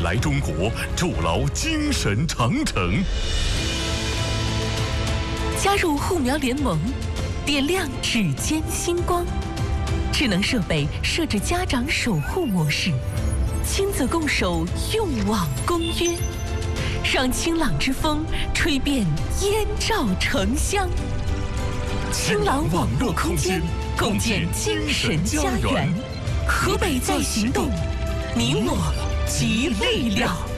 来中国，筑牢精神长城。 加入护苗联盟，点亮指尖星光。智能设备设置家长守护模式，亲子共守用网公约，让清朗之风吹遍燕赵城乡。清朗网络空间，共建精神家园。河北在行动，你我集力量。